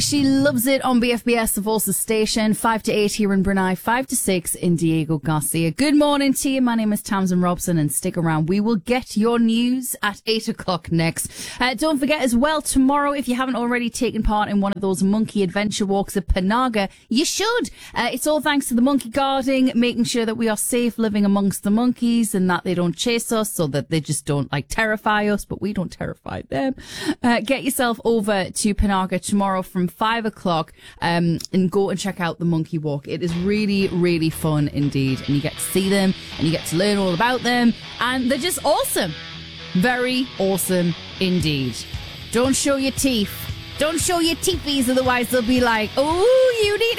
She loves it on BFBS, the Voices station, 5 to 8 here in Brunei, 5 to 6 in Diego Garcia. Good morning to you. My name is Tamsin Robson, and stick around. We will get your news at 8 o'clock next. Don't forget as well, tomorrow, if you haven't already taken part in one of those monkey adventure walks at Panaga, you should. It's all thanks to the monkey guarding, making sure that we are safe living amongst the monkeys and that they don't chase us, so that they just don't terrify us, but we don't terrify them. Get yourself over to Panaga tomorrow from 5 o'clock and go and check out the monkey walk. It is really, really fun indeed. And you get to see them and you get to learn all about them. And they're just awesome. Very awesome indeed. Don't show your teeth. Don't show your teethies, otherwise they'll be like, oh, you need